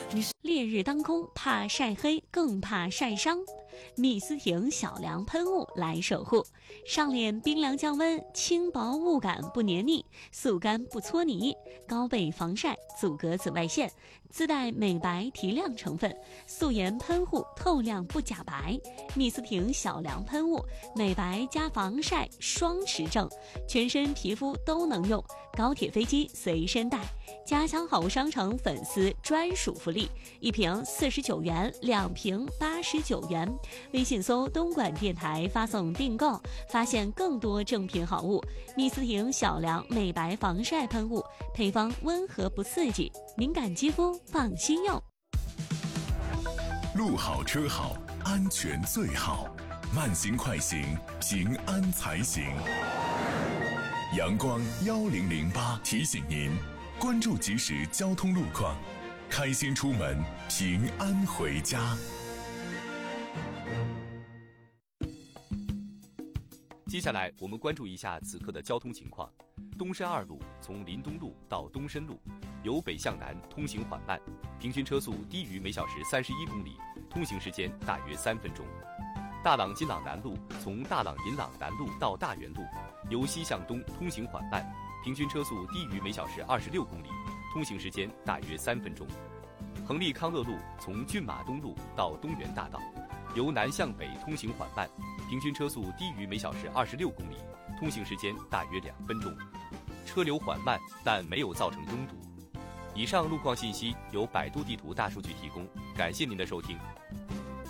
烈日当空，怕晒黑，更怕晒伤。蜜丝婷小凉喷雾来守护，上脸冰凉降温，轻薄雾感不黏腻，速干不搓泥，高倍防晒，阻隔紫外线，自带美白提亮成分，素颜喷护透亮不假白。蜜丝婷小凉喷雾，美白加防晒双持正，全身皮肤都能用，高铁飞机随身带。家乡好物商城粉丝专属福利，1瓶49元，2瓶89元。微信搜东莞电台发送订购，发现更多正品好物。蜜丝婷小凉美白防晒喷雾，配方温和不刺激，敏感肌肤放心用。 路好车好，安全最好，慢行快行，平安才行。阳光1008提醒您，关注即时交通路况，开心出门，平安回家。 接下来我们关注一下此刻的交通情况。东山2路从林东路到东深路，由北向南通行缓慢，平均车速低于每小时31公里，通行时间大约3分钟。大朗金朗南路从大朗银朗南路到大源路，由西向东通行缓慢，平均车速低于每小时26公里，通行时间大约3分钟。恒利康乐路从骏马东路到东园大道，由南向北通行缓慢，平均车速低于每小时26公里，通行时间大约2分钟。车流缓慢，但没有造成拥堵。以上路况信息由百度地图大数据提供，感谢您的收听。